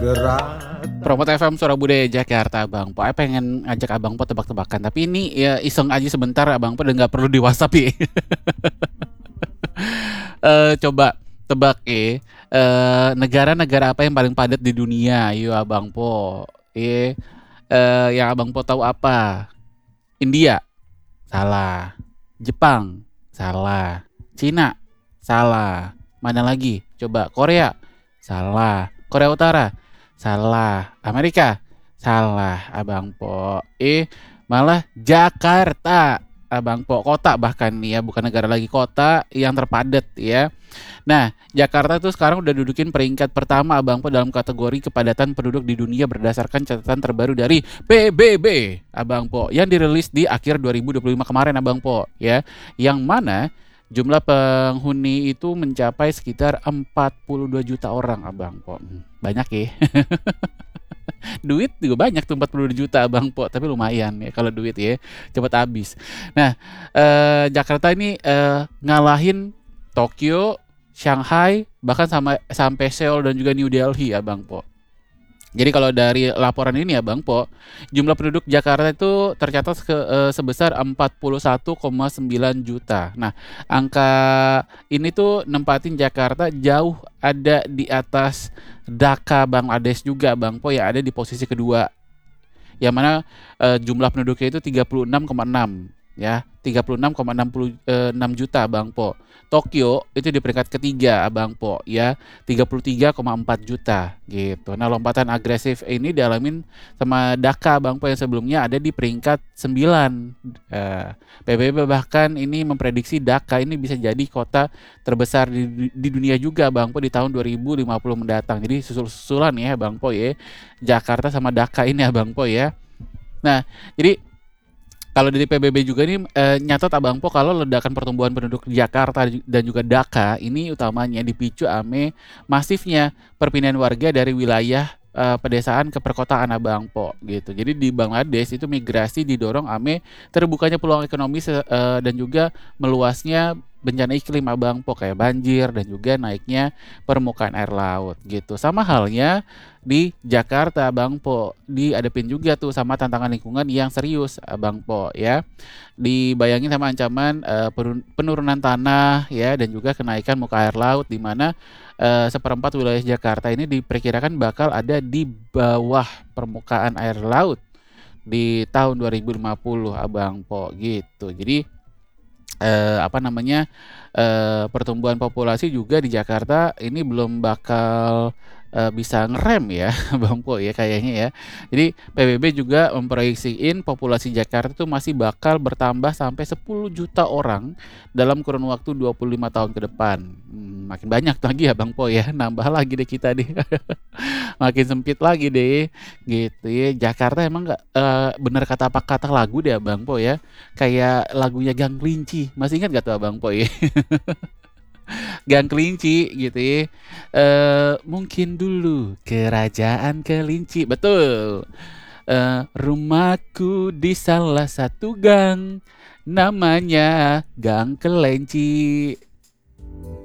berat. Promote FM Suara Budaya Jakarta, Bang Po. Pengen ngajak Abang Po tebak-tebakan, tapi ini ya iseng aja sebentar, Abang Po, dan nggak perlu di WhatsApp ya. Coba tebak negara-negara apa yang paling padat di dunia? Yuk Abang Po. Yang Abang Po tahu apa? India? Salah. Jepang? Salah. Cina? Salah. Mana lagi? Coba Korea? Salah. Korea Utara? Salah. Amerika? Salah, Abang Po. Malah Jakarta, Abang Po. Kota bahkan nih ya, bukan negara lagi, kota yang terpadat ya. Nah, Jakarta tuh sekarang udah dudukin peringkat pertama, Abang Po, dalam kategori kepadatan penduduk di dunia berdasarkan catatan terbaru dari PBB, Abang Po, yang dirilis di akhir 2025 kemarin, Abang Po ya. Yang mana jumlah penghuni itu mencapai sekitar 42 juta orang, Abang Po. Banyak ya. Duit juga banyak tuh, 42 juta, Abang Po, tapi lumayan ya kalau duit ya, cepat habis. Nah, Jakarta ini ngalahin Tokyo, Shanghai, bahkan sampai Seoul dan juga New Delhi, Abang Po. Jadi kalau dari laporan ini ya, Bang Po, jumlah penduduk Jakarta itu tercatat sebesar 41,9 juta. Nah, angka ini tuh nempatin Jakarta jauh ada di atas Dhaka, Bangladesh juga, Bang Po, yang ada di posisi kedua. Yang mana jumlah penduduknya itu 36,6 ya, 36,66 juta, Bang Po. Tokyo itu di peringkat ketiga, Abang Po ya, 33,4 juta gitu. Nah, lompatan agresif ini dialamin sama Dhaka, Bang Po, yang sebelumnya ada di peringkat 9. PBB bahkan ini memprediksi Dhaka ini bisa jadi kota terbesar di dunia juga, Bang Po, di tahun 2050 mendatang. Jadi susul-susulan ya, Bang Po ya, Jakarta sama Dhaka ini, Abang Po ya. Nah, jadi kalau dari PBB juga ini nyatat, Abang Po, kalau ledakan pertumbuhan penduduk di Jakarta dan juga Dhaka ini utamanya dipicu ame masifnya perpindahan warga dari wilayah pedesaan ke perkotaan, Abang Po gitu. Jadi di Bangladesh itu migrasi didorong ame terbukanya peluang ekonomi dan juga meluasnya bencana iklim, Abang Po, kayak banjir dan juga naiknya permukaan air laut gitu. Sama halnya di Jakarta, Abang Po, dihadapin juga tuh sama tantangan lingkungan yang serius, Abang Po ya. Dibayangin sama ancaman penurunan tanah ya, dan juga kenaikan muka air laut, di mana seperempat wilayah Jakarta ini diperkirakan bakal ada di bawah permukaan air laut di tahun 2050, Abang Po gitu. Jadi pertumbuhan populasi juga di Jakarta ini belum bakal bisa ngerem ya, Bang Po ya, kayaknya ya. Jadi PBB juga memproyeksiin populasi Jakarta itu masih bakal bertambah sampai 10 juta orang dalam kurun waktu 25 tahun ke depan. Makin banyak lagi ya, Bang Po ya, nambah lagi deh kita deh. Makin sempit lagi deh gitu ya. Jakarta emang nggak bener kata apa kata lagu deh, Bang Po ya, kayak lagunya Gang Kelinci. Masih ingat gak tuh, Bang Po ya? Gang Kelinci gitu ya. Mungkin dulu kerajaan Kelinci, betul. Rumahku di salah satu gang, namanya Gang Kelinci.